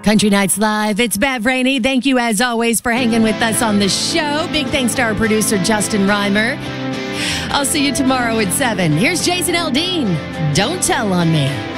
Country Nights Live. It's Bev Rainey. Thank you, as always, for hanging with us on the show. Big thanks to our producer, Justin Reimer. I'll see you tomorrow at 7. Here's Jason Aldean. Don't tell on me.